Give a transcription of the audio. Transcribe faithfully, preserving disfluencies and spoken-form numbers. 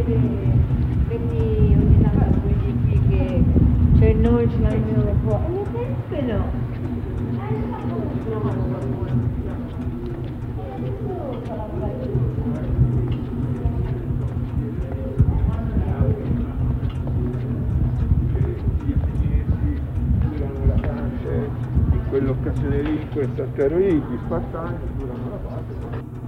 Quindi ogni tanto poi di qui che c'è noi ce l'abbiamo un po'. E sempre no. In quell'occasione lì, in quel Sant'Ero lì, gli spartani durano la pace.